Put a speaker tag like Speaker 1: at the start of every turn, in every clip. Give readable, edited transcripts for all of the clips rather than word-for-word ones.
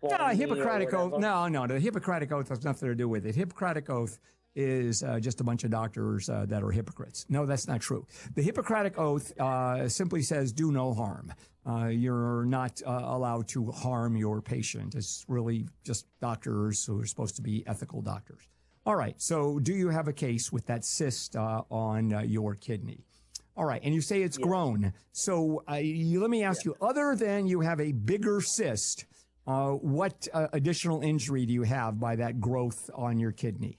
Speaker 1: inform me
Speaker 2: Hippocratic
Speaker 1: or
Speaker 2: Oath.
Speaker 1: whatever?
Speaker 2: No. The Hippocratic Oath has nothing to do with it. Hippocratic Oath is just a bunch of doctors that are hypocrites. No, that's not true. The Hippocratic Oath simply says do no harm. You're not allowed to harm your patient. It's really just doctors who are supposed to be ethical doctors. All right. So do you have a case with that cyst on your kidney? All right. And you say it's grown. So let me ask you, other than you have a bigger cyst, what additional injury do you have by that growth on your kidney?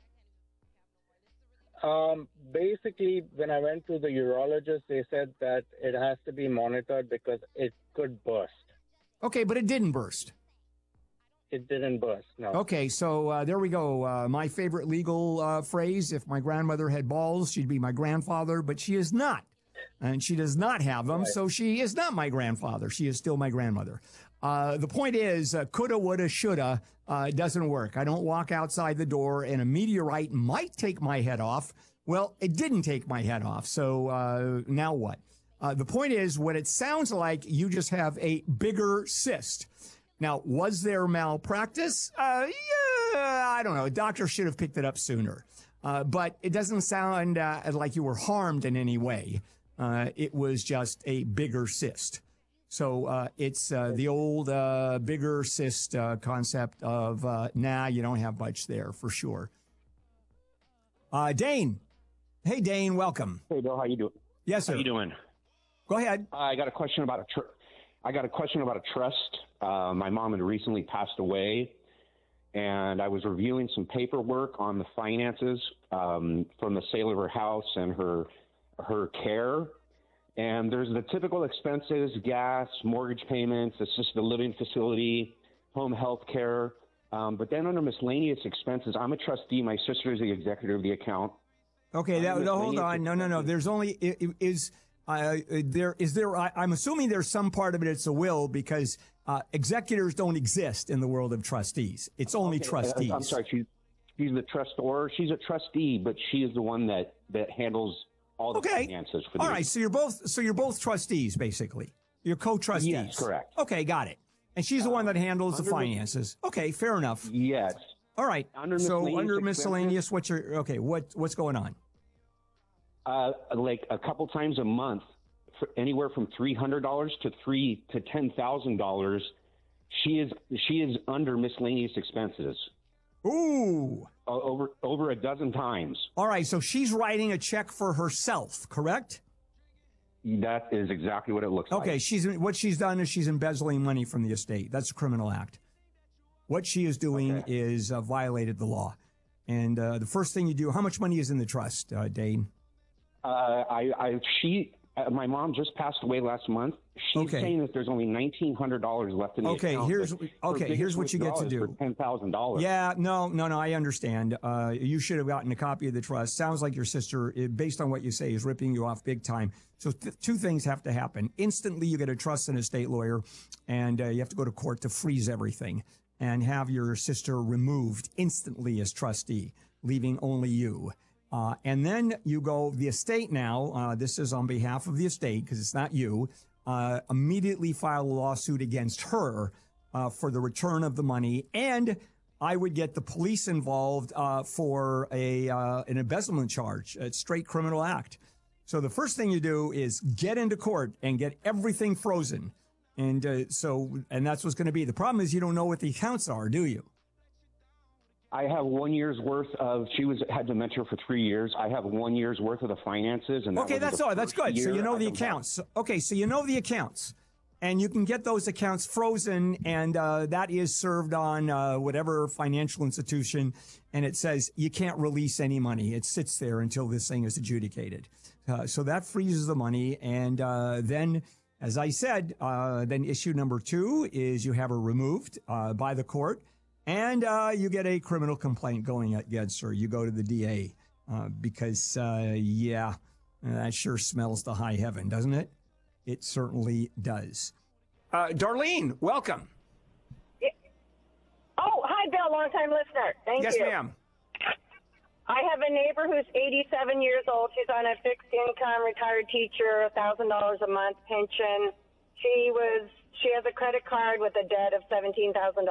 Speaker 1: Basically, when I went to the urologist, they said that it has to be monitored because it could burst.
Speaker 2: Okay, but it didn't burst.
Speaker 1: It didn't burst, no.
Speaker 2: Okay, so there we go. My favorite legal phrase, if my grandmother had balls, she'd be my grandfather, but she is not. And she does not have them, so she is not my grandfather. She is still my grandmother. The point is, coulda, woulda, shoulda doesn't work. I don't walk outside the door and a meteorite might take my head off. Well, it didn't take my head off, so now what? The point is, what it sounds like, you just have a bigger cyst. Now, was there malpractice? Yeah, I don't know. A doctor should have picked it up sooner. But it doesn't sound like you were harmed in any way. It was just a bigger cyst. So it's the old bigger cyst concept of, you don't have much there for sure. Dane. Hey, Dane, welcome.
Speaker 3: Hey, Bill, how you doing?
Speaker 2: Yes, sir.
Speaker 3: How you doing?
Speaker 2: Go ahead.
Speaker 3: I got a question about a trust. My mom had recently passed away, and I was reviewing some paperwork on the finances from the sale of her house and her care. And there's the typical expenses: gas, mortgage payments, assisted living facility, home health care. But then under miscellaneous expenses, I'm a trustee. My sister is the executor of the account.
Speaker 2: Okay, hold on. No. There's only I'm assuming there's some part of it. It's a will because executors don't exist in the world of trustees. It's only trustees.
Speaker 3: I'm sorry. She's the trustor. She's a trustee, but she is the one that handles all the finances. For
Speaker 2: all right. So you're both trustees, basically. You're co-trustees.
Speaker 3: Yes, correct.
Speaker 2: Okay, got it. And she's the one that handles the finances. Okay, fair enough.
Speaker 3: Yes.
Speaker 2: All right. Under miscellaneous, what's going on?
Speaker 3: Like a couple times a month, anywhere from $300 to $10,000. She is under miscellaneous expenses.
Speaker 2: Ooh.
Speaker 3: Over a dozen times.
Speaker 2: All right. So she's writing a check for herself, correct?
Speaker 3: That is exactly what it looks like.
Speaker 2: Okay. What she's done is she's embezzling money from the estate. That's a criminal act. What she is doing is violated the law. And the first thing you do, how much money is in the trust, Dane?
Speaker 3: My mom just passed away last month. She's saying that there's only $1,900 left in the account.
Speaker 2: Here's what you get to do.
Speaker 3: $10,000.
Speaker 2: Yeah, no, I understand. You should have gotten a copy of the trust. Sounds like your sister, based on what you say, is ripping you off big time. So two things have to happen. Instantly, you get a trust and estate lawyer, and you have to go to court to freeze everything and have your sister removed instantly as trustee, leaving only you. And then you go, the estate now, this is on behalf of the estate because it's not you, immediately file a lawsuit against her for the return of the money. And I would get the police involved for an embezzlement charge, a straight criminal act. So the first thing you do is get into court and get everything frozen. And that's what's going to be. The problem is you don't know what the accounts are, do you?
Speaker 3: I have 1 year's worth of. Had dementia for 3 years. I have 1 year's worth of the finances, and
Speaker 2: that's all. That's good. So you know the accounts. Okay, so you know the accounts, and you can get those accounts frozen, and that is served on whatever financial institution, and it says you can't release any money. It sits there until this thing is adjudicated. So that freezes the money, and then, as I said, then issue number 2 is you have her removed by the court. And you get a criminal complaint going against her. You go to the DA because, that sure smells to high heaven, doesn't it? It certainly does. Darlene, welcome.
Speaker 4: Yeah. Oh, hi, Bill, long-time listener. Thank you.
Speaker 2: Yes, ma'am.
Speaker 4: I have a neighbor who's 87 years old. She's on a fixed income, retired teacher, $1,000 a month pension. She has a credit card with a debt of $17,000.